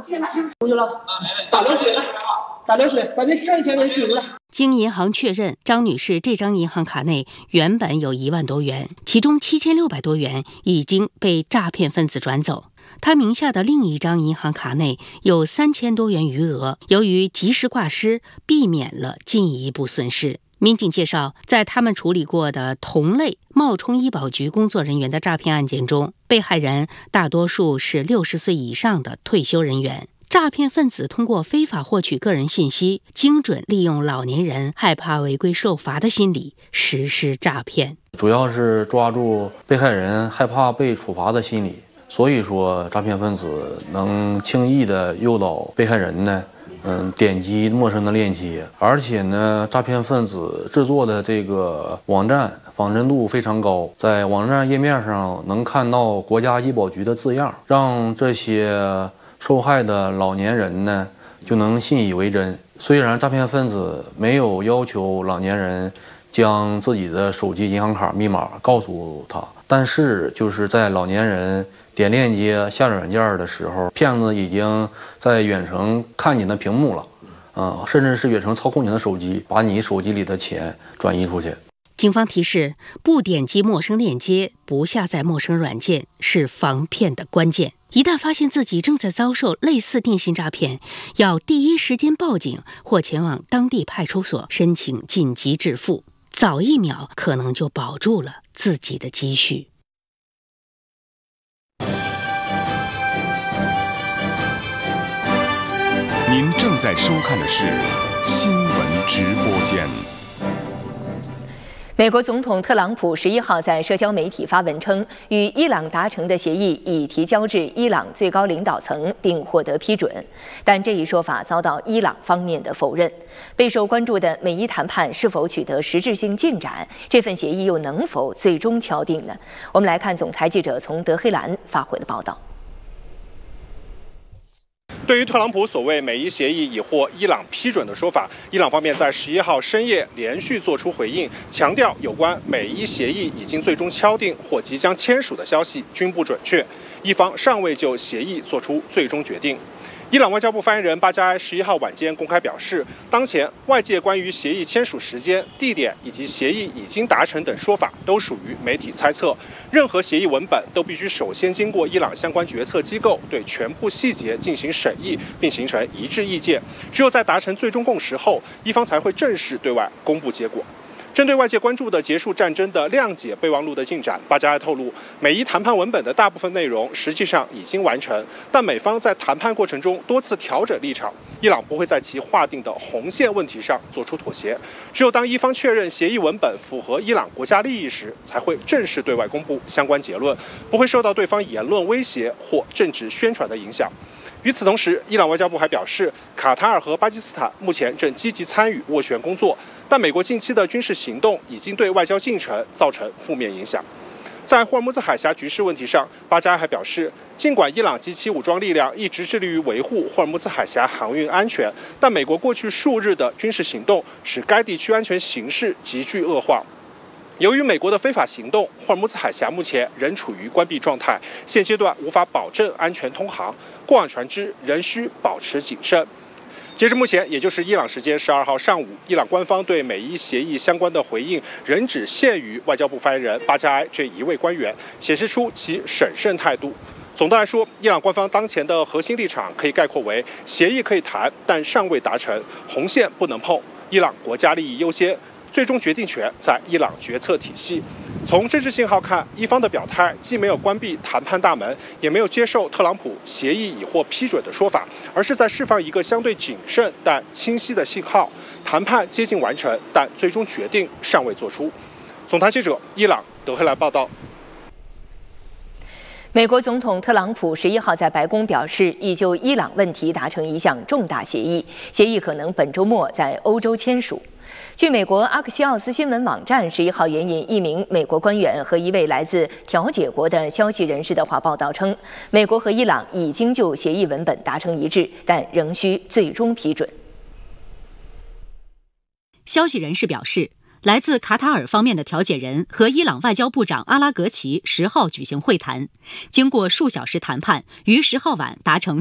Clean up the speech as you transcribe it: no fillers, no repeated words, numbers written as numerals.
出去了，打流水了，打流水，把这剩下钱给取出来。 经银行确认，张女士这张银行卡内原本有1万多元，其中7600多元已经被诈骗分子转走。她名下的另一张银行卡内有3000多元余额，由于及时挂失，避免了进一步损失。民警介绍，在他们处理过的同类冒充医保局工作人员的诈骗案件中，被害人大多数是60岁以上的退休人员。诈骗分子通过非法获取个人信息，精准利用老年人害怕违规受罚的心理实施诈骗。 主要是抓住被害人害怕被处罚的心理，所以说诈骗分子能轻易的诱导被害人呢点击陌生的链接，而且呢，诈骗分子制作的这个网站仿真度非常高，在网站页面上能看到国家医保局的字样，让这些受害的老年人呢就能信以为真。虽然诈骗分子没有要求老年人将自己的手机银行卡密码告诉他，但是就是在老年人点链接下载软件的时候，骗子已经在远程看你的屏幕了，甚至是远程操控你的手机，把你手机里的钱转移出去。 警方提示，不点击陌生链接，不下载陌生软件是防骗的关键。一旦发现自己正在遭受类似电信诈骗，要第一时间报警或前往当地派出所申请紧急止付，早1秒可能就保住了自己的积蓄。 您正在收看的是新闻直播间。 美国总统特朗普11号在社交媒体发文称，与伊朗达成的协议已提交至伊朗最高领导层并获得批准，但这一说法遭到伊朗方面的否认。备受关注的美伊谈判是否取得实质性进展？这份协议又能否最终敲定呢？我们来看总台记者从德黑兰发回的报道。 对于特朗普所谓美伊协议已获伊朗批准的说法，伊朗方面在11号深夜连续做出回应，强调有关美伊协议已经最终敲定或即将签署的消息均不准确，伊方尚未就协议做出最终决定。伊朗外交部发言人巴加埃11号晚间公开表示，当前外界关于协议签署时间、地点以及协议已经达成等说法都属于媒体猜测，任何协议文本都必须首先经过伊朗相关决策机构对全部细节进行审议，并形成一致意见，只有在达成最终共识后，伊方才会正式对外公布结果。针对外界关注的结束战争的谅解备忘录的进展，巴加埃透露，美伊谈判文本的大部分内容实际上已经完成，但美方在谈判过程中多次调整立场，伊朗不会在其划定的红线问题上做出妥协。只有当伊方确认协议文本符合伊朗国家利益时，才会正式对外公布相关结论，不会受到对方言论威胁或政治宣传的影响。与此同时，伊朗外交部还表示，卡塔尔和巴基斯坦目前正积极参与斡旋工作，但美国近期的军事行动已经对外交进程造成负面影响。在霍尔木兹海峡局势问题上，巴加埃还表示，尽管伊朗及其武装力量一直致力于维护霍尔木兹海峡航运安全，但美国过去数日的军事行动使该地区安全形势急剧恶化。由于美国的非法行动，霍尔木兹海峡目前仍处于关闭状态，现阶段无法保证安全通航，过往船只仍需保持谨慎。截至目前，也就是伊朗时间12号上午，伊朗官方对美伊协议相关的回应仍只限于外交部发言人巴加埃这一位官员，显示出其审慎态度。总的来说，伊朗官方当前的核心立场可以概括为：协议可以谈，但尚未达成，红线不能碰，伊朗国家利益优先。最终决定权在伊朗决策体系。从政治信号看，伊方的表态既没有关闭谈判大门，也没有接受特朗普协议已获批准的说法，而是在释放一个相对谨慎但清晰的信号：谈判接近完成，但最终决定尚未做出。总台记者伊朗德黑兰报道。 美国总统特朗普11号在白宫表示，已就伊朗问题达成一项重大协议，协议可能本周末在欧洲签署。据美国阿克西奥斯新闻网站11号援引一名美国官员和一位来自调解国的消息人士的话报道称，美国和伊朗已经就协议文本达成一致，但仍需最终批准。 消息人士表示，来自卡塔尔方面的调解人和伊朗外交部长阿拉格齐10号举行会谈，经过数小时谈判，于10号晚达成